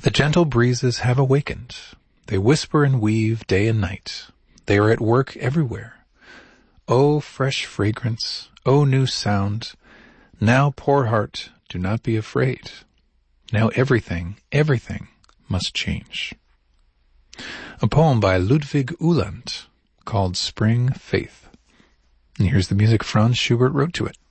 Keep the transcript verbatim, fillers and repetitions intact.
The gentle breezes have awakened. They whisper and weave day and night. They are at work everywhere. O fresh fragrance, O new sound. Now, poor heart, do not be afraid. Now everything, everything must change. A poem by Ludwig Uhland called Spring Faith. And here's the music Franz Schubert wrote to it.